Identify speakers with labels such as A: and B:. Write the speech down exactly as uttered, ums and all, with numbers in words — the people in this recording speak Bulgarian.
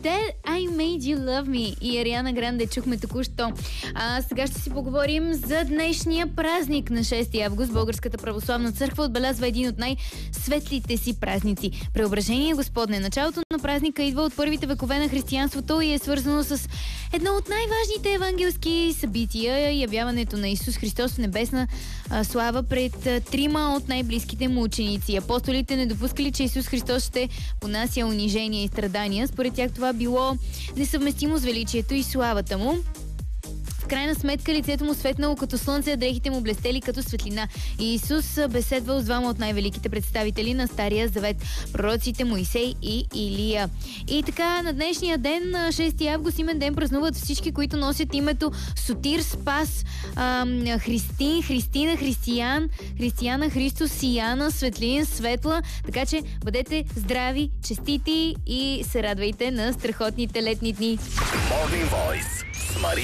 A: That I Made You Love Me и Ариана Гранде чухме току-що. А сега ще си поговорим за днешния празник на шести август. Българската православна църква отбелязва един от най-светлите си празници. Преображение Господне. Началото на празника идва от първите векове на християнството и е свързано с едно от най-важните евангелски събития – явяването на Исус Христос в небесна а, слава пред а, трима от най-близките му ученици. Апостолите не допускали, че Исус Христос ще понася унижение и страдания. Според тях това било несъвместимо с величието и славата му. В крайна сметка лицето му светнало като слънце, а дрехите му блестели като светлина. И Исус беседвал с двама от най-великите представители на Стария завет, пророците Моисей и Илия. И така, на днешния ден, шести август, имен ден, празнуват всички, които носят името Сотир, Спас, ам, Христин, Христина, Християн, Християна, Христос, Сияна, Светлин, Светла. Така че бъдете здрави, честити и се радвайте на страхотните летни дни.
B: Morning Voice с Мария